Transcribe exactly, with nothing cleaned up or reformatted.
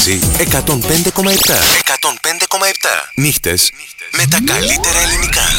εκατόν πέντε κόμμα επτά. εκατόν πέντε κόμμα επτά. Νύχτες με τα καλύτερα ελληνικά.